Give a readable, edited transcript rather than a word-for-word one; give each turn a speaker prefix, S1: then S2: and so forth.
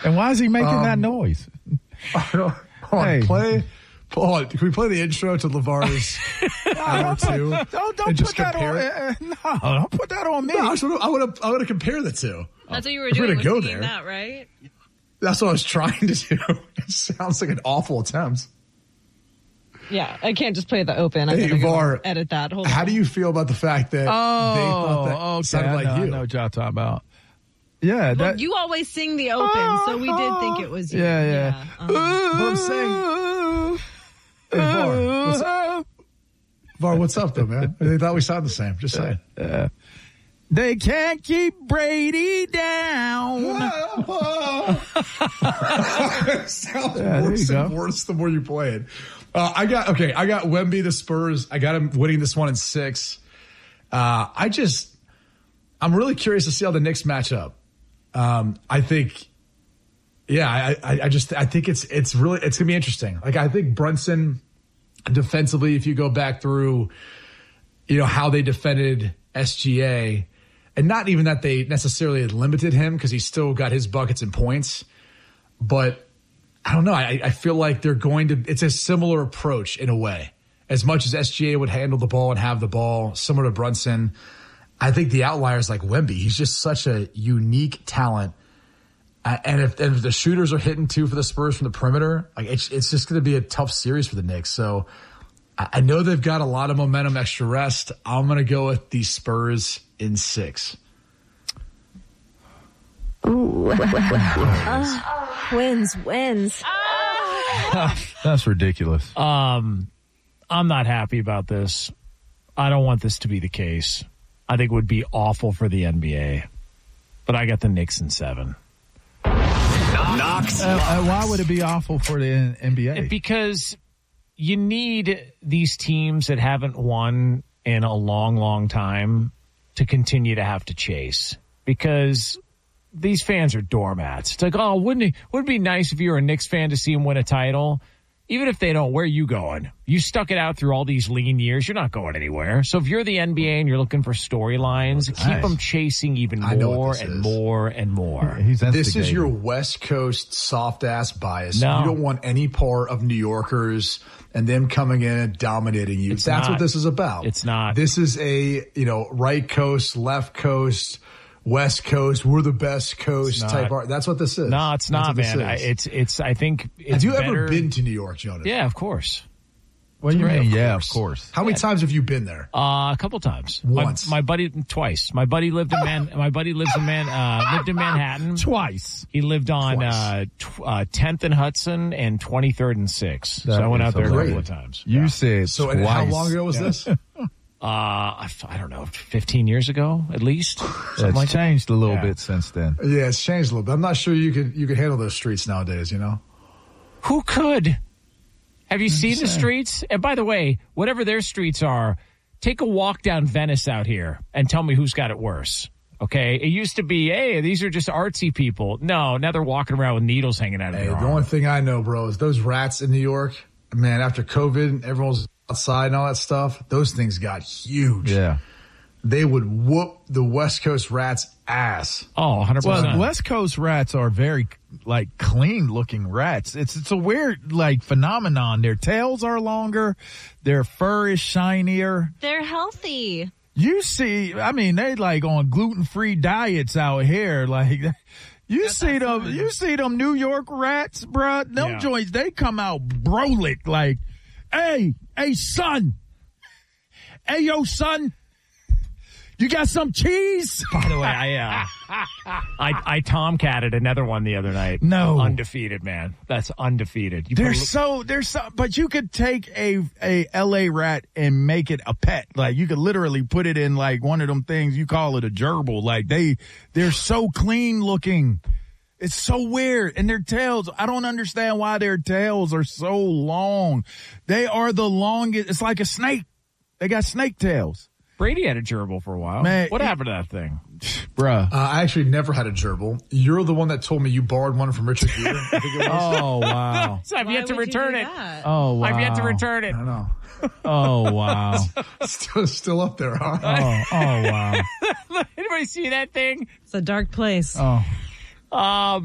S1: And why is he making that noise?
S2: Hold on, can we play the intro to LeVar's hour two?
S1: Don't
S2: and
S1: put that on. No, don't put that on me.
S2: No, I want to compare the two.
S3: That's what you were
S2: If we're
S3: doing.
S2: gonna go
S3: Singing
S2: there.
S3: that, right?
S2: That's what I was trying to do. It sounds like an awful attempt.
S3: Yeah, I can't just play the open. I'm
S2: Hey,
S3: gonna
S2: VAR,
S3: go edit that. Hold
S2: How
S3: on.
S2: do you feel about the fact that they thought that
S1: okay.
S2: sounded like
S1: I
S2: you?
S1: know what y'all talking about. Yeah,
S3: Well, you always sing the open, so we did think it was you.
S1: Yeah.
S2: But I'm saying, hey, VAR, what's up, though, man? They thought we sounded the same. Just saying.
S1: They can't keep Brady down.
S2: It sounds worse and worse the more you play it. I got Wemby, the Spurs. I got him winning this one in 6. I'm really curious to see how the Knicks match up. I think, I think it's gonna be interesting. Like, I think Brunson defensively, if you go back through, how they defended SGA, and not even that they necessarily had limited him because he still got his buckets and points, but I don't know. I feel like it's a similar approach in a way. As much as SGA would handle the ball and have the ball, similar to Brunson, I think the outlier is like Wemby. He's just such a unique talent. And if the shooters are hitting too for the Spurs from the perimeter, like it's just going to be a tough series for the Knicks. So I know they've got a lot of momentum, extra rest. I'm going to go with the Spurs in 6.
S4: Ooh. Wins.
S1: That's ridiculous.
S5: I'm not happy about this. I don't want this to be the case. I think it would be awful for the NBA. But I got the Knicks in 7.
S1: Why would it be awful for the NBA?
S5: Because you need these teams that haven't won in a long, long time to continue to have to chase. Because these fans are doormats. It's like, wouldn't it be nice if you were a Knicks fan to see them win a title? Even if they don't, where are you going? You stuck it out through all these lean years. You're not going anywhere. So if you're the NBA and you're looking for storylines, keep them chasing even more and more and more.
S2: This is your West Coast soft-ass bias.
S5: No.
S2: You don't want any part of New Yorkers and them coming in and dominating you. That's what this is about.
S5: It's not.
S2: This is a, right coast, left coast, West Coast, we're the best coast type art. That's what this is.
S5: No, it's not, man. It's. I think it's
S2: Have you
S5: better.
S2: ever been to New York, Jonas?
S5: Yeah, of course.
S1: What do you mean? Yeah, of course.
S2: How many times have you been there?
S5: A couple times.
S2: Once.
S5: My buddy twice. My buddy lived in Manhattan
S1: Twice.
S5: He lived on 10th and Hudson and 23rd and 6th. So I went out there a couple of times.
S1: You said
S2: So
S1: twice.
S2: and how long ago was this?
S5: I don't know, 15 years ago at least.
S1: It's changed a little bit since then.
S2: Yeah, it's changed a little bit. I'm not sure you could handle those streets nowadays,
S5: Who could? Have you seen the streets? And by the way, whatever their streets are, take a walk down Venice out here and tell me who's got it worse. Okay? It used to be, hey, these are just artsy people. No, now they're walking around with needles hanging out of their
S2: The
S5: arm.
S2: only thing I know, bro, is those rats in New York. Man, after COVID, everyone's outside and all that stuff. Those things got huge.
S1: Yeah.
S2: They would whoop the West Coast rats' ass.
S5: Oh, 100%.
S1: Well, West Coast rats are very, clean looking rats. It's a weird, phenomenon. Their tails are longer. Their fur is shinier.
S4: They're healthy.
S1: You see, they on gluten-free diets out here. You see them New York rats, bruh. Them joints, they come out brolic. Hey, son. Hey, yo, son. You got some cheese?
S5: By the way, I tomcatted another one the other night.
S1: No.
S5: Undefeated, man. That's undefeated.
S1: But you could take a LA rat and make it a pet. You could literally put it in one of them things, you call it a gerbil. They're so clean looking. It's so weird. And their tails, I don't understand why their tails are so long. They are the longest. It's like a snake. They got snake tails.
S5: Brady had a gerbil for a while.
S1: Man,
S5: what happened to that thing?
S1: Bruh.
S2: I actually never had a gerbil. You're the one that told me you borrowed one from Richard Gere. I think it was.
S1: Oh, wow.
S5: So I've yet to return it.
S1: Oh, wow.
S5: I've yet to return it.
S2: I don't know.
S1: Oh, wow.
S2: Still up there, huh?
S1: Oh, wow.
S5: Anybody see that thing?
S3: It's a dark place.
S1: Oh.